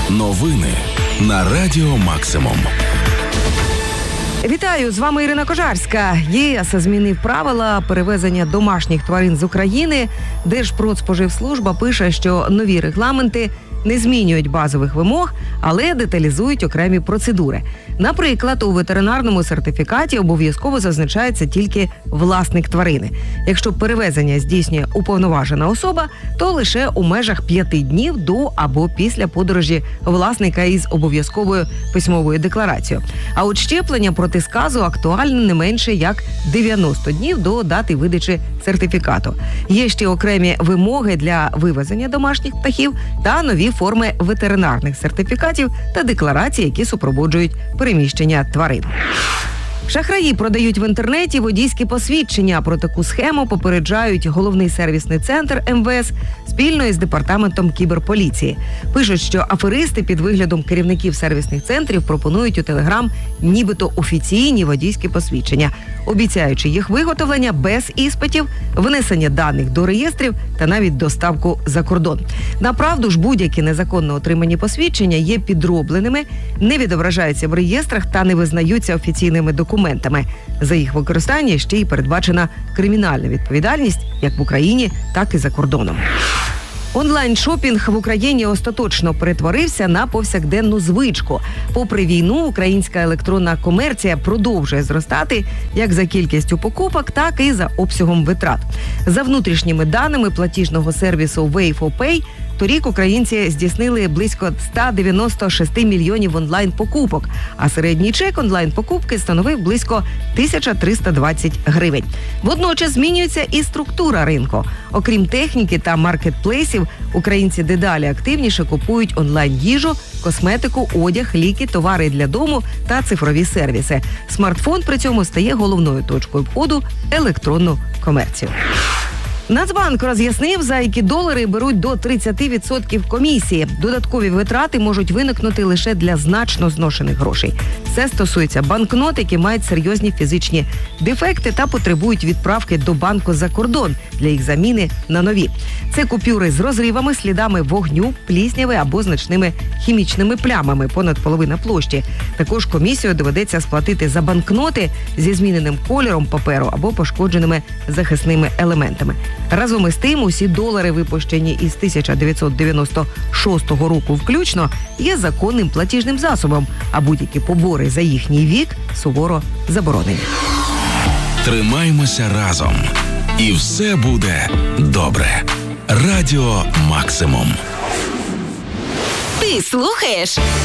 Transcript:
Новини на Радіо Максимум. Вітаю, з вами Ірина Кожарська. ЄС змінив правила перевезення домашніх тварин з України. Держпродспоживслужба пише, що нові регламенти не змінюють базових вимог, але деталізують окремі процедури. Наприклад, у ветеринарному сертифікаті обов'язково зазначається тільки власник тварини. Якщо перевезення здійснює уповноважена особа, то лише у межах 5 днів до або після подорожі власника із обов'язковою письмовою декларацією. А от щеплення проти сказу актуальне не менше як 90 днів до дати видачі сертифікату. Є ще окремі вимоги для вивезення домашніх птахів та нові форми ветеринарних сертифікатів та декларацій, які супроводжують переміщення тварин. Шахраї продають в інтернеті водійські посвідчення. Про таку схему попереджають головний сервісний центр МВС спільно із департаментом кіберполіції. Пишуть, що аферисти під виглядом керівників сервісних центрів пропонують у Телеграм нібито офіційні водійські посвідчення, обіцяючи їх виготовлення без іспитів, внесення даних до реєстрів та навіть доставку за кордон. Направду ж будь-які незаконно отримані посвідчення є підробленими, не відображаються в реєстрах та не визнаються офіційними документами. За їх використання ще й передбачена кримінальна відповідальність як в Україні, так і за кордоном. Онлайн-шопінг в Україні остаточно перетворився на повсякденну звичку. Попри війну, українська електронна комерція продовжує зростати як за кількістю покупок, так і за обсягом витрат. За внутрішніми даними платіжного сервісу Way4Pay, торік українці здійснили близько 196 мільйонів онлайн-покупок, а середній чек онлайн-покупки становив близько 1320 гривень. Водночас змінюється і структура ринку. Окрім техніки та маркетплейсів, українці дедалі активніше купують онлайн-їжу, косметику, одяг, ліки, товари для дому та цифрові сервіси. Смартфон при цьому стає головною точкою входу в електронну комерцію. Нацбанк роз'яснив, за які долари беруть до 30% комісії. Додаткові витрати можуть виникнути лише для значно зношених грошей. Це стосується банкнот, які мають серйозні фізичні дефекти та потребують відправки до банку за кордон для їх заміни на нові. Це купюри з розривами, слідами вогню, плісняви або значними хімічними плямами понад половина площі. Також комісію доведеться сплатити за банкноти зі зміненим кольором паперу або пошкодженими захисними елементами. Разом із тим, усі долари, випущені із 1996 року включно, є законним платіжним засобом, а будь-які побори за їхній вік суворо заборонені. Тримаймося разом. І все буде добре. Радіо Максимум. Ти слухаєш